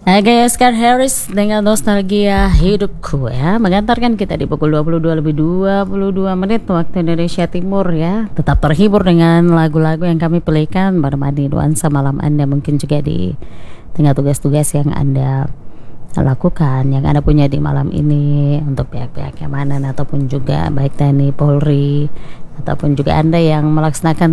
Oke, Oscar Harris dengan Nostalgia Hidupku ya, mengantarkan kita di pukul 22 lebih 22 menit waktu Indonesia Timur ya. Tetap terhibur dengan lagu-lagu yang kami pilihkan, menemani nuansa malam Anda, mungkin juga di tengah tugas-tugas yang Anda lakukan, yang Anda punya di malam ini, untuk pihak-pihak keamanan ataupun juga baik TNI, Polri, ataupun juga Anda yang melaksanakan